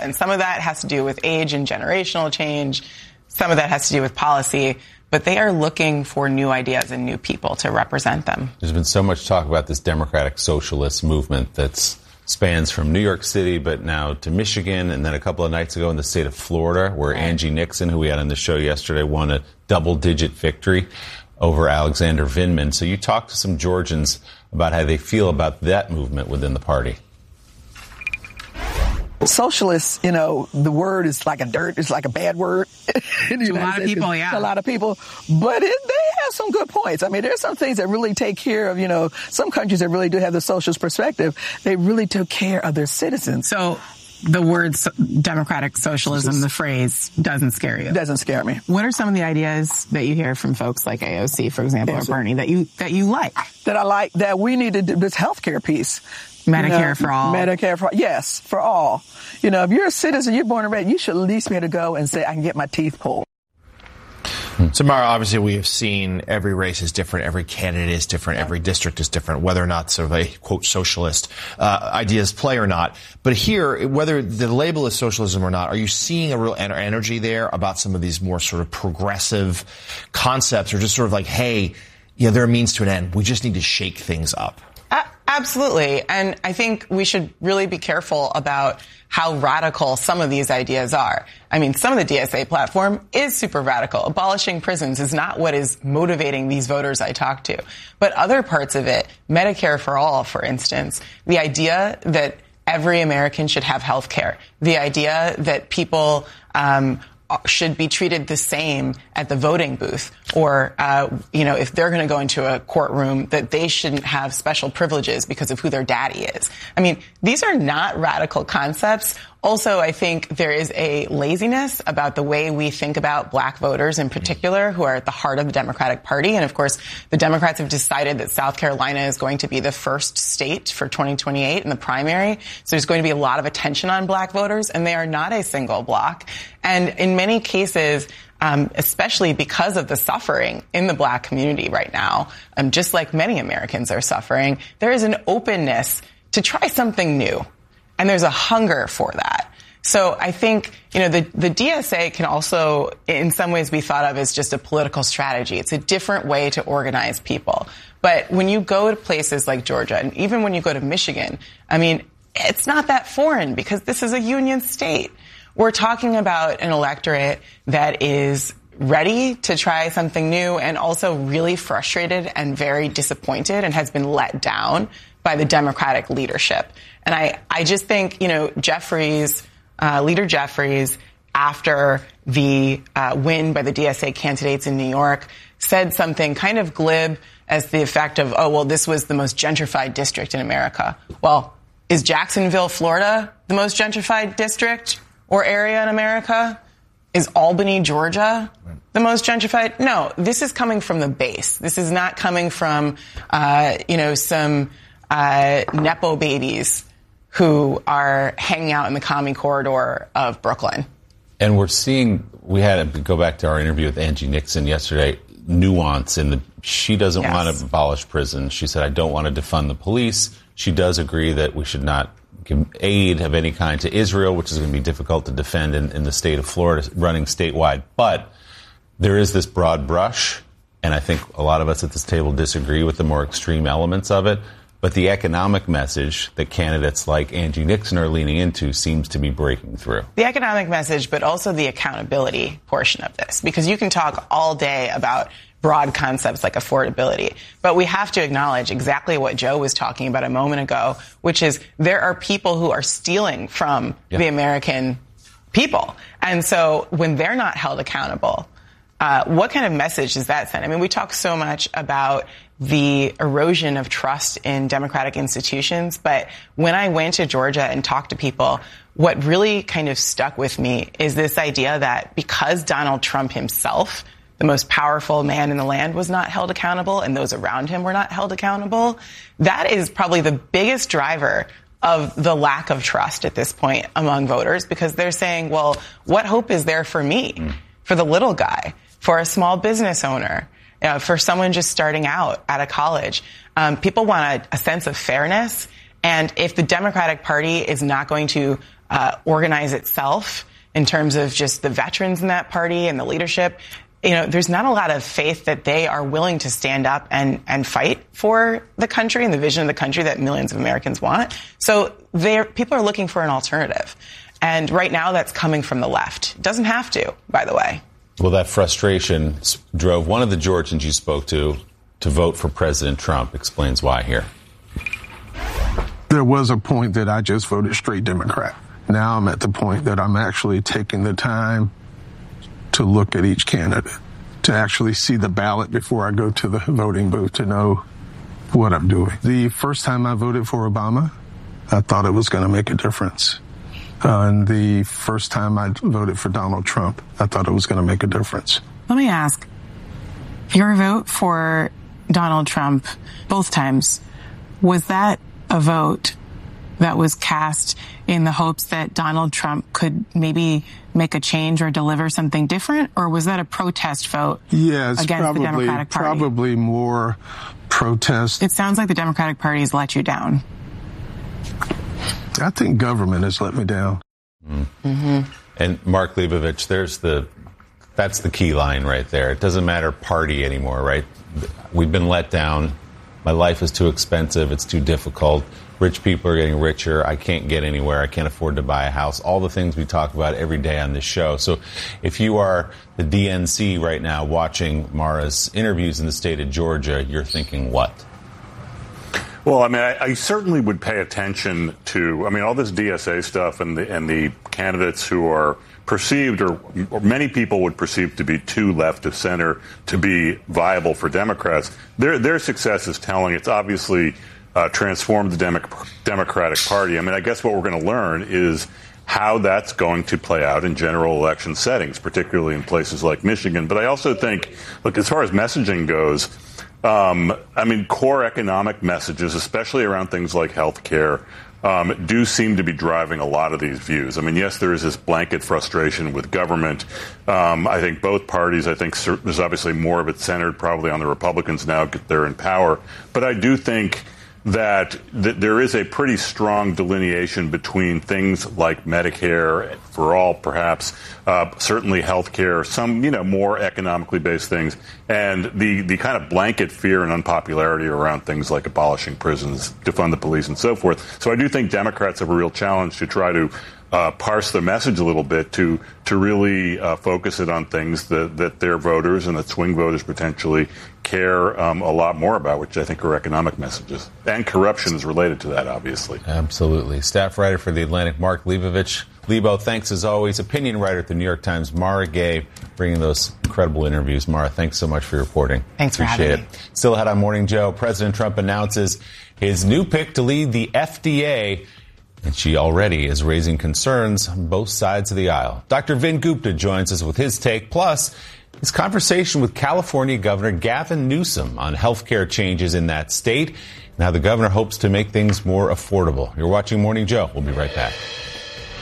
And some of that has to do with age and generational change. Some of that has to do with policy. But they are looking for new ideas and new people to represent them. There's been so much talk about this democratic socialist movement that spans from New York City, but now to Michigan, and then a couple of nights ago in the state of Florida, where Angie Nixon, who we had on the show yesterday, won a double-digit victory over Alexander Vindman. So you talked to some Georgians about how they feel about that movement within the party. Socialists, the word is like it's like a bad word. To a lot of people, yeah. A lot of people. But they have some good points. I mean, there's some things that really take care of, some countries that really do have the socialist perspective. They really took care of their citizens. So the word democratic socialism, the phrase, doesn't scare you? It doesn't scare me. What are some of the ideas that you hear from folks like AOC, for example, or Bernie, that you like? That I like, that we need to do this healthcare piece. Medicare for all. Medicare for all. Yes, for all. If you're a citizen, you're born and raised, you should at least be able to go and say, I can get my teeth pulled. So, Mara, obviously we have seen every race is different, every candidate is different, every district is different, whether or not sort of a, quote, socialist ideas play or not. But here, whether the label is socialism or not, are you seeing a real energy there about some of these more sort of progressive concepts, or just sort of like, hey, there are a means to an end. We just need to shake things up? Absolutely. And I think we should really be careful about how radical some of these ideas are. I mean, some of the DSA platform is super radical. Abolishing prisons is not what is motivating these voters I talk to. But other parts of it, Medicare for all, for instance, the idea that every American should have health care, the idea that people should be treated the same at the voting booth, or, if they're going to go into a courtroom, that they shouldn't have special privileges because of who their daddy is. I mean, these are not radical concepts. Also, I think there is a laziness about the way we think about black voters in particular, who are at the heart of the Democratic Party. And of course, the Democrats have decided that South Carolina is going to be the first state for 2028 in the primary. So there's going to be a lot of attention on black voters, and they are not a single block. And in many cases, especially because of the suffering in the black community right now, just like many Americans are suffering, there is an openness to try something new. And there's a hunger for that. So I think, the DSA can also, in some ways, be thought of as just a political strategy. It's a different way to organize people. But when you go to places like Georgia, and even when you go to Michigan, I mean, it's not that foreign because this is a union state. We're talking about an electorate that is ready to try something new and also really frustrated and very disappointed and has been let down by the Democratic leadership. And I just think, Leader Jeffries, after the win by the DSA candidates in New York, said something kind of glib as the effect of, this was the most gentrified district in America. Well, is Jacksonville, Florida, the most gentrified district or area in America? Is Albany, Georgia, the most gentrified? No, this is coming from the base. This is not coming from, some Nepo babies who are hanging out in the commie corridor of Brooklyn. And we had to go back to our interview with Angie Nixon yesterday, nuance she doesn't want to abolish prisons. She said, I don't want to defund the police. She does agree that we should not give aid of any kind to Israel, which is going to be difficult to defend in the state of Florida, running statewide. But there is this broad brush, and I think a lot of us at this table disagree with the more extreme elements of it. But the economic message that candidates like Angie Nixon are leaning into seems to be breaking through. The economic message, but also the accountability portion of this, because you can talk all day about broad concepts like affordability, but we have to acknowledge exactly what Joe was talking about a moment ago, which is there are people who are stealing from the American people. And so when they're not held accountable, what kind of message does that send? I mean, we talk so much about the erosion of trust in democratic institutions, but when I went to Georgia and talked to people, what really kind of stuck with me is this idea that because Donald Trump himself, the most powerful man in the land, was not held accountable and those around him were not held accountable, that is probably the biggest driver of the lack of trust at this point among voters, because they're saying, well, what hope is there for me, for the little guy, for a small business owner, for someone just starting out out of college? People want a sense of fairness. And if the Democratic Party is not going to organize itself in terms of just the veterans in that party and the leadership. There's not a lot of faith that they are willing to stand up and fight for the country and the vision of the country that millions of Americans want. So people are looking for an alternative. And right now that's coming from the left. It doesn't have to, by the way. Well, that frustration drove one of the Georgians you spoke to vote for President Trump. Explains why here. There was a point that I just voted straight Democrat. Now I'm at the point that I'm actually taking the time to look at each candidate, to actually see the ballot before I go to the voting booth to know what I'm doing. The first time I voted for Obama, I thought it was going to make a difference. And the first time I voted for Donald Trump, I thought it was going to make a difference. Let me ask, your vote for Donald Trump both times, was that a vote that was cast in the hopes that Donald Trump could maybe make a change or deliver something different? Or was that a protest vote against the Democratic Party? Probably more protest. It sounds like the Democratic Party has let you down. I think government has let me down. Mm-hmm. And Mark Leibovich, that's the key line right there. It doesn't matter party anymore, right? We've been let down. My life is too expensive. It's too difficult. Rich people are getting richer. I can't get anywhere. I can't afford to buy a house. All the things we talk about every day on this show. So if you are the DNC right now watching Mara's interviews in the state of Georgia, you're thinking what? Well, I mean, I certainly would pay attention to, all this DSA stuff and the candidates who are perceived, or many people would perceive to be too left of center to be viable for Democrats. Their success is telling. It's obviously transformed the Democratic Party. I guess what we're going to learn is how that's going to play out in general election settings, particularly in places like Michigan. But I also think, look, as far as messaging goes, core economic messages, especially around things like health care, do seem to be driving a lot of these views. Yes, there is this blanket frustration with government. I think both parties, there's obviously more of it centered probably on the Republicans now because they're in power. But I do think that there is a pretty strong delineation between things like Medicare for all, perhaps, certainly health care, some, more economically based things, and the kind of blanket fear and unpopularity around things like abolishing prisons, defund the police, and so forth. So I do think Democrats have a real challenge to try to parse their message a little bit to really focus it on things that their voters and that swing voters potentially care a lot more about, which I think are economic messages. And corruption is related to that, obviously. Absolutely. Staff writer for The Atlantic, Mark Leibovich. Lebo, thanks as always. Opinion writer at The New York Times, Mara Gay, bringing those incredible interviews. Mara, thanks so much for your reporting. Thanks for having me. Still ahead on Morning Joe, President Trump announces his new pick to lead the FDA, and she already is raising concerns on both sides of the aisle. Dr. Vin Gupta joins us with his take, plus his conversation with California Governor Gavin Newsom on health care changes in that state and how the governor hopes to make things more affordable. You're watching Morning Joe. We'll be right back.